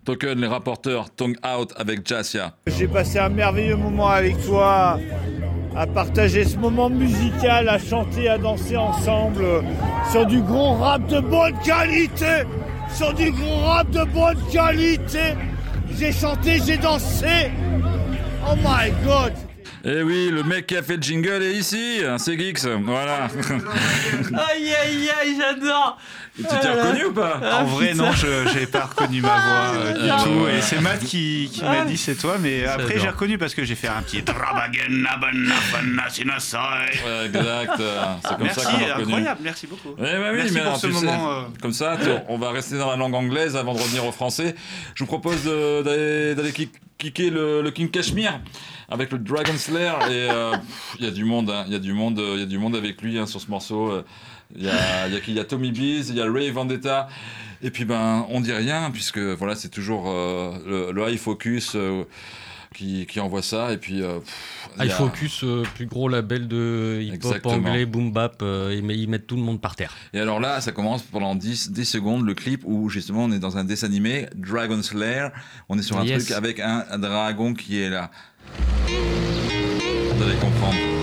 Token, les rapporteurs, Tongue Out avec Jassia. J'ai passé un merveilleux moment avec toi, à partager ce moment musical, à chanter, à danser ensemble, sur du gros rap de bonne qualité, J'ai chanté, j'ai dansé. Oh my God. Eh oui, le mec qui a fait le jingle est ici, c'est Geeks, voilà. Aïe aïe aïe, j'adore. Tu t'es reconnu ou pas? En vrai, non, je n'ai pas reconnu ma voix du tout. Et c'est Matt qui m'a dit c'est toi, mais après j'ai reconnu parce que j'ai fait un petit. Exact, c'est comme Merci, ça qu'on a reconnu. incroyable, merci beaucoup. Oui, Merci mais pour alors, ce tu sais, moment. comme ça, on va rester dans la langue anglaise avant de revenir au français. Je vous propose d'aller kicker le King Kashmir avec le Dragon Slayer et il y a du monde, il y a du monde avec lui sur ce morceau. Il y a Tommy Bees, il y a Ray Vendetta. Et puis on dit rien puisque voilà, c'est toujours le High Focus qui envoie ça. Et puis High Focus, plus gros label de hip-hop anglais, boom bap, ils mettent tout le monde par terre. Et alors là, ça commence pendant 10 secondes, le clip où justement on est dans un dessin animé, Dragon Slayer. On est sur un truc avec un dragon qui est là. Vous allez comprendre.